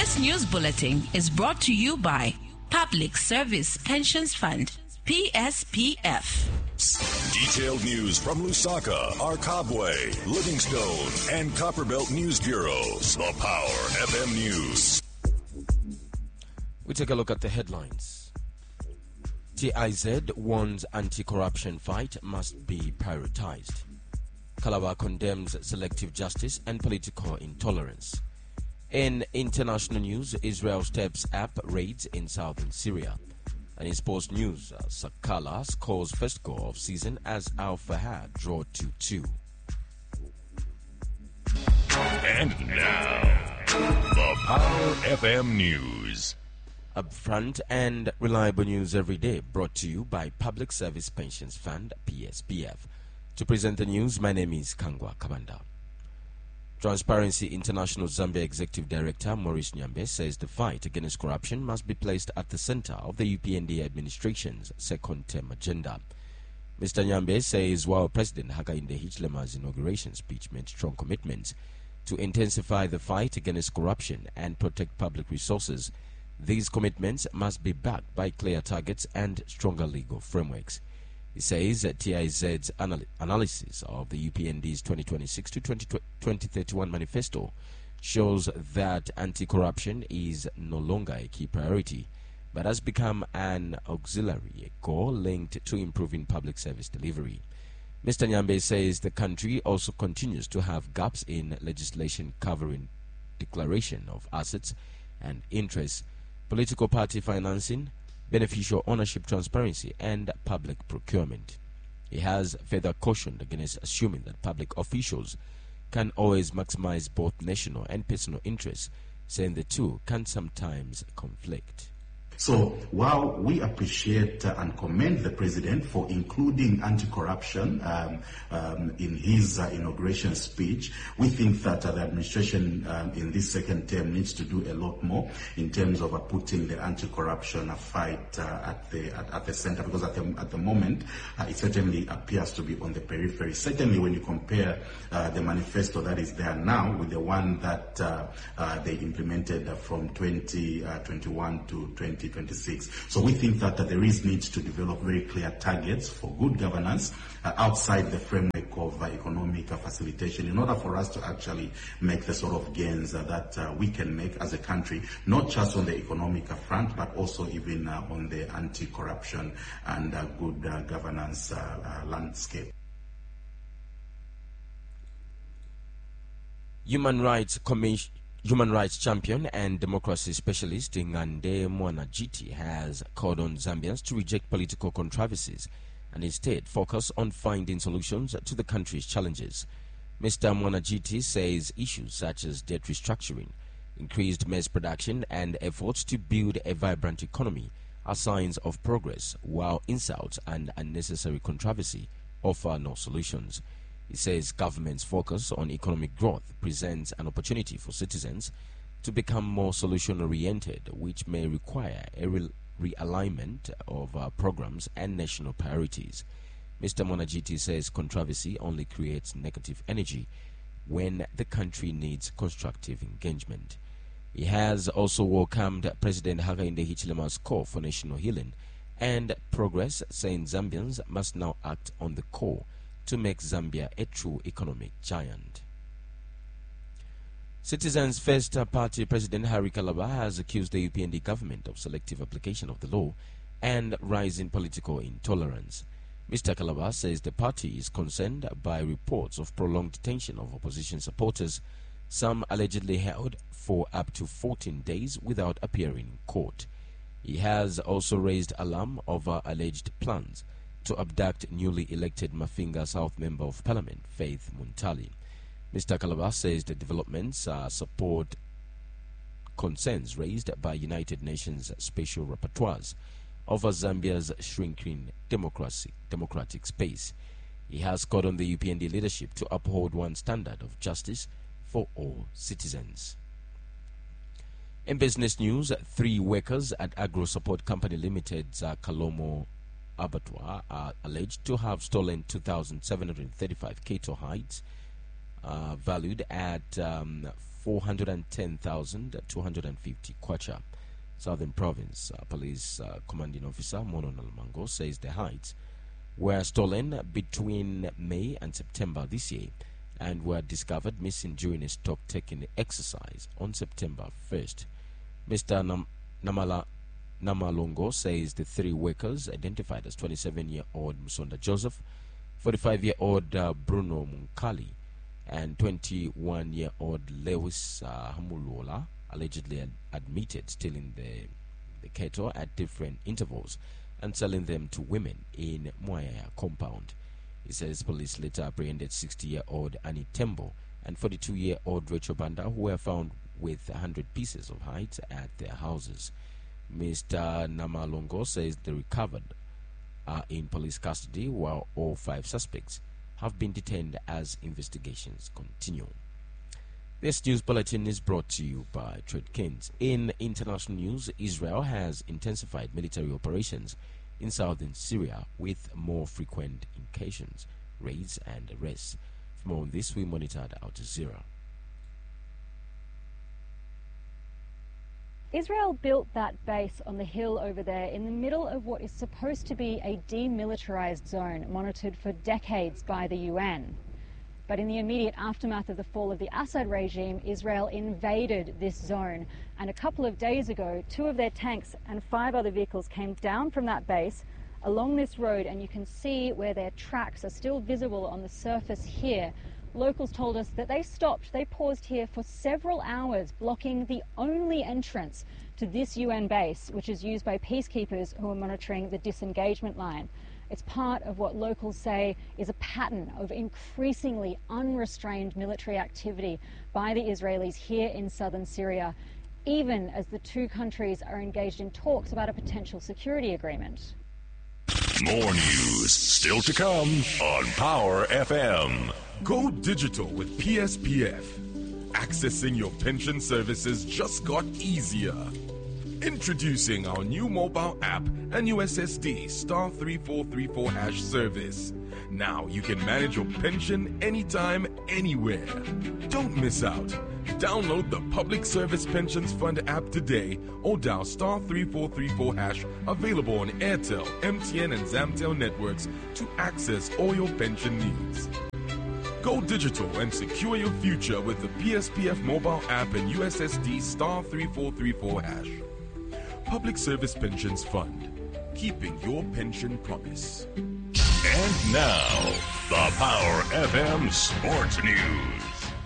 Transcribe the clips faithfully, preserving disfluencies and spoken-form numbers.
This news bulletin is brought to you by Public Service Pensions Fund, P S P F. Detailed news from Lusaka, Arkabwe, Livingstone, and Copperbelt News Bureaus. The Power F M News. We take a look at the headlines. T I Z warns anti-corruption fight must be prioritized. Calabar condemns selective justice and political intolerance. In international news, Israel steps up raids in southern Syria. And in sports news, uh, Sakala scores first goal of season as Al Fahad draw two two. And now, the Power F M News. Upfront and reliable news every day, brought to you by Public Service Pensions Fund, P S P F. To present the news, my name is Kangwa Kabanda. Transparency International Zambia Executive Director Maurice Nyambe says the fight against corruption must be placed at the center of the U P N D administration's second-term agenda. Mister Nyambe says while President Hakainde Hichilema's inauguration speech made strong commitments to intensify the fight against corruption and protect public resources, these commitments must be backed by clear targets and stronger legal frameworks. He says that T I Z's anal analysis of the U P N D's twenty twenty-six to twenty thirty-one manifesto shows that anti-corruption is no longer a key priority, but has become an auxiliary goal linked to improving public service delivery. Mister Nyambe says the country also continues to have gaps in legislation covering declaration of assets and interests, political party financing, beneficial ownership transparency, and public procurement. He has further cautioned against assuming that public officials can always maximize both national and personal interests, saying the two can sometimes conflict. So while we appreciate uh, and commend the President for including anti-corruption um, um, in his uh, inauguration speech, we think that uh, the administration um, in this second term needs to do a lot more in terms of uh, putting the anti-corruption uh, fight uh, at the at, at the center, because at the, at the moment uh, it certainly appears to be on the periphery. Certainly when you compare uh, the manifesto that is there now with the one that uh, uh, they implemented uh, from twenty twenty-one to twenty twenty-six. So we think that, that there is need to develop very clear targets for good governance uh, outside the framework of uh, economic uh, facilitation in order for us to actually make the sort of gains uh, that uh, we can make as a country, not just on the economic uh, front, but also even uh, on the anti-corruption and uh, good uh, governance uh, uh, landscape. Human Rights Commission Human rights champion and democracy specialist Ngande Mwanajiti has called on Zambians to reject political controversies and instead focus on finding solutions to the country's challenges. Mister Mwanajiti says issues such as debt restructuring, increased maize production, and efforts to build a vibrant economy are signs of progress, while insults and unnecessary controversy offer no solutions. He says government's focus on economic growth presents an opportunity for citizens to become more solution-oriented, which may require a re realignment of uh, programs and national priorities. Mister Monajiti says controversy only creates negative energy when the country needs constructive engagement. He has also welcomed President Hakainde Hichilema's call for national healing and progress, saying Zambians must now act on the core to make Zambia a true economic giant. Citizens First Party President Harry Kalaba has accused the U P N D government of selective application of the law and rising political intolerance. Mister Kalaba says the party is concerned by reports of prolonged detention of opposition supporters, some allegedly held for up to fourteen days without appearing in court. He has also raised alarm over alleged plans to abduct newly elected Mafinga South Member of Parliament, Faith Muntali. Mister Kalaba says the developments uh, support concerns raised by United Nations Special Rapporteurs over Zambia's shrinking democracy, democratic space. He has called on the U P N D leadership to uphold one standard of justice for all citizens. In business news, three workers at Agro Support Company Limited's uh, Kalomo abattoir are alleged to have stolen two thousand seven hundred thirty-five cattle hides uh, valued at um, four hundred ten thousand two hundred fifty kwacha. Southern Province uh, Police uh, Commanding Officer Mono Nalmango says the hides were stolen between May and September this year and were discovered missing during a stock-taking exercise on September first. Mister Nam- Namala Namalongo says the three workers, identified as twenty-seven-year-old Musonda Joseph, forty-five-year-old uh, Bruno Munkali, and twenty-one-year-old Lewis uh, Hamuluola, allegedly ad- admitted stealing the, the cattle at different intervals and selling them to women in Moaya compound. He says police later apprehended sixty-year-old Annie Tembo and forty-two-year-old Rachel Banda, who were found with one hundred pieces of hides at their houses. Mister Namalongo says the recovered are in police custody, while all five suspects have been detained as investigations continue. This news bulletin is brought to you by Trade Kings. In international news, Israel has intensified military operations in southern Syria with more frequent incursions, raids and arrests. For more on this, we monitored Al Jazeera. Israel built that base on the hill over there in the middle of what is supposed to be a demilitarized zone monitored for decades by the U N. But in the immediate aftermath of the fall of the Assad regime, Israel invaded this zone. And a couple of days ago, two of their tanks and five other vehicles came down from that base along this road, and you can see where their tracks are still visible on the surface here. Locals told us that they stopped, they paused here for several hours, blocking the only entrance to this U N base, which is used by peacekeepers who are monitoring the disengagement line. It's part of what locals say is a pattern of increasingly unrestrained military activity by the Israelis here in southern Syria, even as the two countries are engaged in talks about a potential security agreement. More news still to come on Power F M. Go digital with P S P F. Accessing your pension services just got easier. Introducing our new mobile app and U S S D star three four three four hash service. Now you can manage your pension anytime, anywhere. Don't miss out. Download the Public Service Pensions Fund app today or dial star three four three four hash, available on Airtel, M T N and Zamtel networks to access all your pension needs. Go digital and secure your future with the P S P F mobile app and U S S D star three four three four hash. Public Service Pensions Fund, keeping your pension promise. And now, the Power F M Sports News.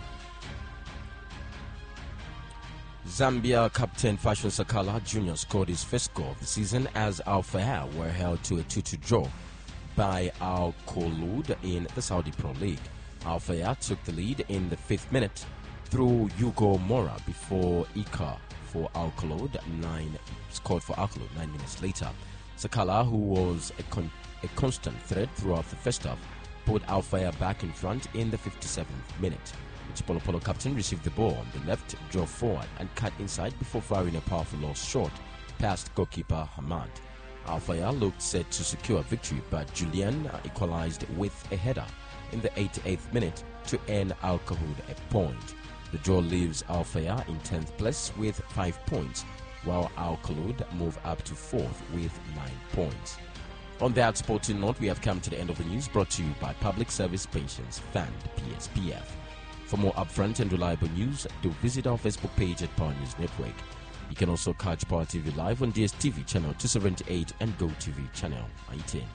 Zambia captain Fashion Sakala Junior scored his first goal of the season as Al Fayha were held to a two two draw by Al Kholoud in the Saudi Pro League. Al Fayha took the lead in the fifth minute through Hugo Mora before Ika for Al Kholoud nine scored for Al Kholoud nine minutes later. Sakala, who was a, con- a constant threat throughout the first half, put Al Fayha back in front in the fifty-seventh minute. The Polo Polo captain received the ball on the left, drove forward and cut inside before firing a powerful lost shot past goalkeeper Hamad. Al Fayha looked set to secure victory, but Julian equalized with a header in the eighty-eighth minute to earn Al Kholoud a point. The draw leaves Al Fayha in tenth place with five points, while Al Kholoud move up to fourth with nine points. On that sporting note, we have come to the end of the news, brought to you by Public Service Pensions Fund, P S P F. For more upfront and reliable news, do visit our Facebook page at Power News Network. You can also catch Power T V live on D S T V channel two seventy-eight and Go T V channel eighteen.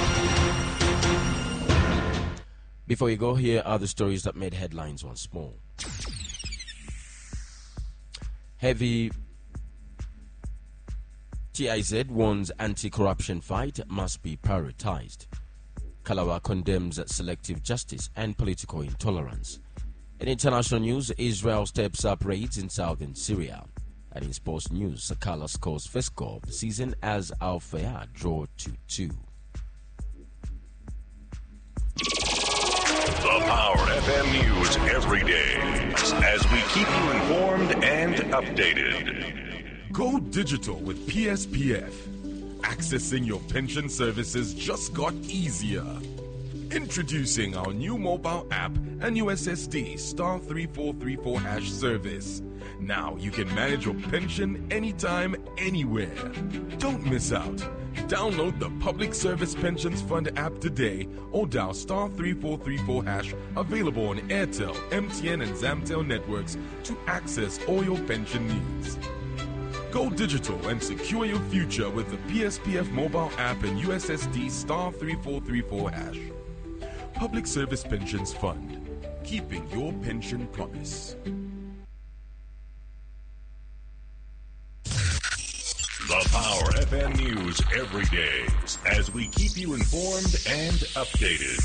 Before you go, here are the stories that made headlines once more. Heavy T I Z warns anti-corruption fight must be prioritized. Kalawa condemns selective justice and political intolerance. In international news, Israel steps up raids in southern Syria. And in sports news, Sakala scores first goal of the season as Al Fayha draw two two. The Power F M News every day as we keep you informed and updated. Go digital with P S P F. Accessing your pension services just got easier. Introducing our new mobile app and U S S D star three four three four hash service. Now you can manage your pension anytime, anywhere. Don't miss out. Download the Public Service Pensions Fund app today or dial star three four three four hash, available on Airtel, M T N and Zamtel networks to access all your pension needs. Go digital and secure your future with the P S P F mobile app and U S S D star three four three four hash. Public Service Pensions Fund, keeping your pension promise. The Power F M News every day as we keep you informed and updated.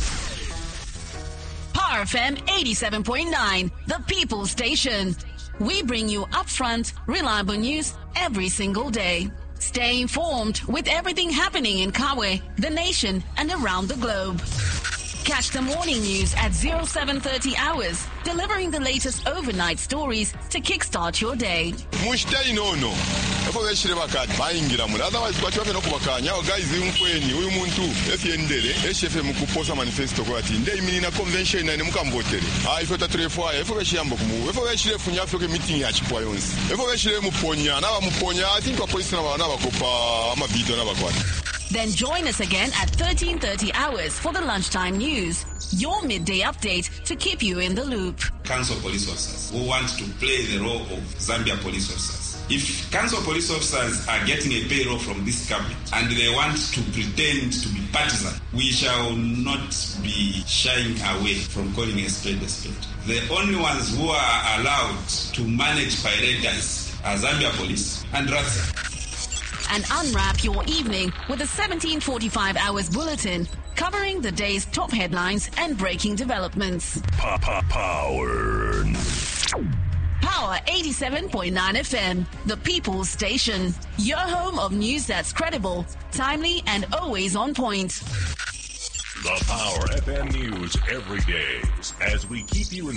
Power F M eighty-seven point nine, the People Station. We bring you upfront, reliable news every single day. Stay informed with everything happening in Kabwe, the nation, and around the globe. Catch the morning news at oh seven thirty hours, delivering the latest overnight stories to kickstart your day. Mushtai no no. Efo beshire bakati bayingira muri otherwise kwati bafena kubakanya guys umkweni uyu muntu efyendere eshefe mukuposa manifesto kwati ndei minina convention na mukambotere ah ifo tatrefo efo beshiyamba kumu efo beshire funya afike meeting ya chipwa yonse efo beshire muponya na bamuponya I think police na bana bakopa ama video na bakwati. Then join us again at thirteen thirty hours for the lunchtime news, your midday update to keep you in the loop. Council police officers who want to play the role of Zambia police officers. If council police officers are getting a payroll from this government and they want to pretend to be partisan, we shall not be shying away from calling a spade a spade. The only ones who are allowed to manage pirate guys are Zambia police and Ratsa. And unwrap your evening with a seventeen forty-five hours bulletin covering the day's top headlines and breaking developments. Power. Power eighty-seven point nine F M, the People's Station. Your home of news that's credible, timely, and always on point. The Power F M News every day as we keep you in